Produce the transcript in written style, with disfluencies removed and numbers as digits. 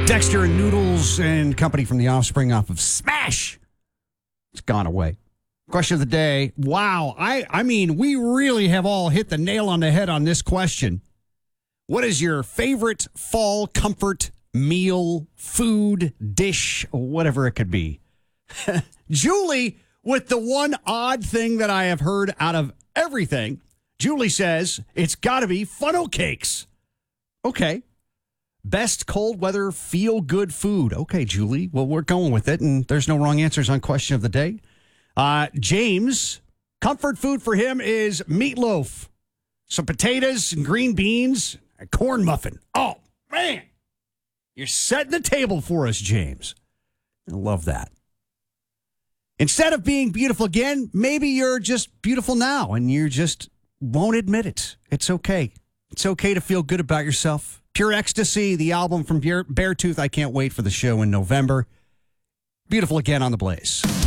Dexter and Noodles and company from The Offspring off of Smash. It's gone away. Question of the day. Wow. I mean, we really have all hit the nail on the head on this question. What is your favorite fall comfort meal, food, dish, whatever it could be? Julie, with the one odd thing that I have heard out of everything, Julie says it's got to be funnel cakes. Okay. Best cold weather feel-good food. Okay, Julie. Well, we're going with it, and there's no wrong answers on question of the day. James, comfort food for him is meatloaf, some potatoes and green beans, a corn muffin. Oh, man. You're setting the table for us, James. I love that. Instead of being beautiful again, maybe you're just beautiful now, and you just won't admit it. It's okay. It's okay to feel good about yourself. Pure Ecstasy, the album from Beartooth. I can't wait for the show in November. Beautiful again on the Blaze.